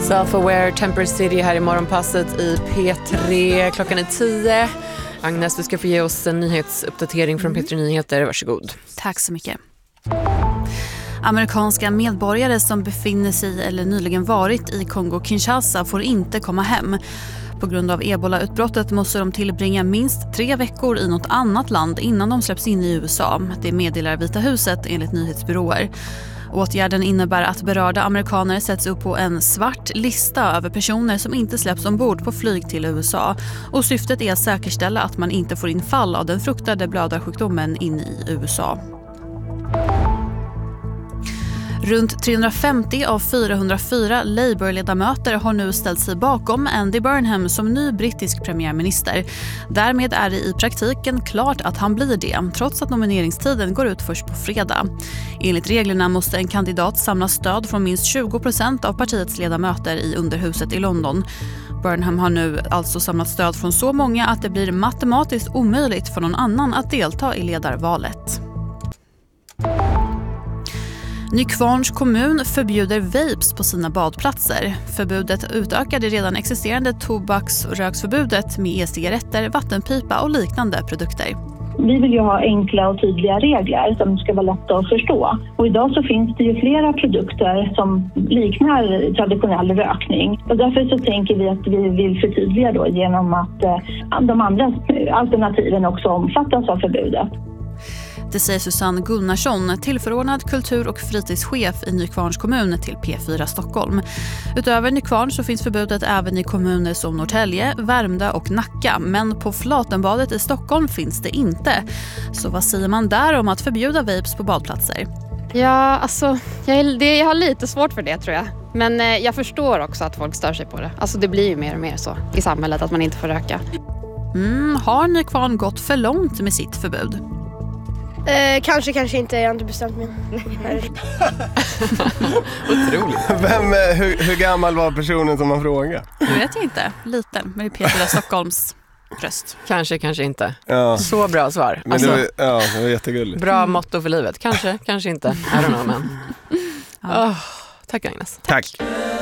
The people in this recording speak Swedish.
Self-Aware, Temper City här i morgonpasset i P3. Klockan är 10. Agnes, du ska få ge oss en nyhetsuppdatering från P3 Nyheter. Varsågod. Tack så mycket. Amerikanska medborgare som befinner sig eller nyligen varit i Kongo-Kinshasa får inte komma hem. På grund av Ebola-utbrottet måste de tillbringa minst 3 veckor i något annat land innan de släpps in i USA. Det meddelar Vita huset enligt nyhetsbyråer. Åtgärden innebär att berörda amerikaner sätts upp på en svart lista över personer som inte släpps ombord på flyg till USA. Och syftet är att säkerställa att man inte får in fall av den fruktade blödarsjukdomen in i USA. Runt 350 av 404 Labour-ledamöter har nu ställt sig bakom Andy Burnham som ny brittisk premiärminister. Därmed är det i praktiken klart att han blir det, trots att nomineringstiden går ut först på fredag. Enligt reglerna måste en kandidat samla stöd från minst 20% av partiets ledamöter i underhuset i London. Burnham har nu alltså samlat stöd från så många att det blir matematiskt omöjligt för någon annan att delta i ledarvalet. Nykvarns kommun förbjuder vapes på sina badplatser. Förbudet utökar det redan existerande tobaks- och röksförbudet med e-cigaretter, vattenpipa och liknande produkter. Vi vill ju ha enkla och tydliga regler som ska vara lätta att förstå. Och idag så finns det ju flera produkter som liknar traditionell rökning. Och därför så tänker vi att vi vill förtydliga då genom att de andra alternativen också omfattas av förbudet. Det säger Susanne Gunnarsson, tillförordnad kultur- och fritidschef i Nykvarns kommun till P4 Stockholm. Utöver Nykvarn så finns förbudet även i kommuner som Norrtälje, Värmdö och Nacka. Men på Flatenbadet i Stockholm finns det inte. Så vad säger man där om att förbjuda vapes på badplatser? Ja, alltså jag har lite svårt för det tror jag. Men jag förstår också att folk stör sig på det. Alltså det blir ju mer och mer så i samhället att man inte får röka. Har Nykvarn gått för långt med sitt förbud? Kanske inte, jag har inte bestämt mig. Otroligt. Hur gammal var personen som man frågade? Det vet jag inte. Liten, men det är P4 Stockholms röst. Kanske inte. Ja. Så bra svar. Men alltså, det var jättegulligt. bra motto för livet. Kanske inte. I don't know, men. Tack Agnes. Tack.